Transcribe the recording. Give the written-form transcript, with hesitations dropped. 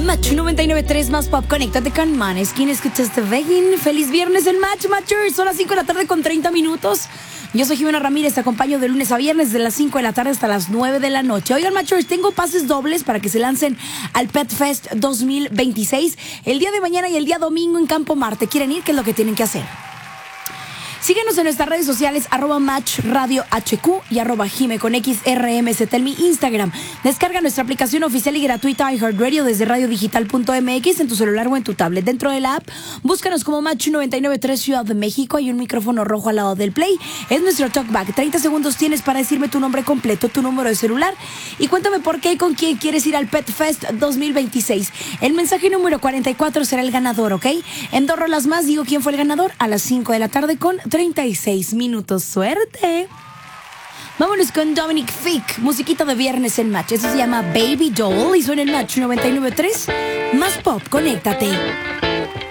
Match 99.3 más pop. Conéctate con Maneskin. Escuchaste Begging. Feliz viernes en Matchers. Son las 5 de la tarde con 30 minutos. Yo soy Jimena Ramírez. Te acompaño de lunes a viernes de las 5 de la tarde hasta las 9 de la noche. Oigan, Matchers, tengo pases dobles para que se lancen al Pet Fest 2026 el día de mañana y el día domingo en Campo Marte. ¿Quieren ir? ¿Qué es lo que tienen que hacer? Síguenos en nuestras redes sociales, @MatchRadioHQ y @Jime con XRMZ en mi Instagram. Descarga nuestra aplicación oficial y gratuita iHeartRadio desde radiodigital.mx en tu celular o en tu tablet. Dentro de la app, búscanos como Match 99.3 Ciudad de México. Hay un micrófono rojo al lado del play. Es nuestro talkback. 30 segundos tienes para decirme tu nombre completo, tu número de celular y cuéntame por qué y con quién quieres ir al Pet Fest 2026. El mensaje número 44 será el ganador, ¿ok? En 2 rolas más digo quién fue el ganador a las 5 de la tarde con 36 minutos. ¡Suerte! Vámonos con Dominic Thicke, musiquita de viernes en Match. Eso se llama Baby Doll y suena en Match 99.3. Más pop, conéctate.